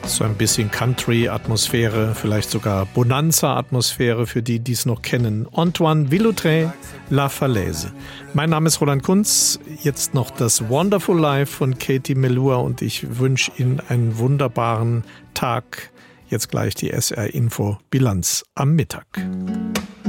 So ein bisschen Country-Atmosphäre, vielleicht sogar Bonanza-Atmosphäre für die, die es noch kennen. Antoine Villautré, La Falaise. Mein Name ist Roland Kunz. Jetzt noch das Wonderful Life von Katie Melua und ich wünsche Ihnen einen wunderbaren Tag. Jetzt gleich die SR-Info-Bilanz am Mittag.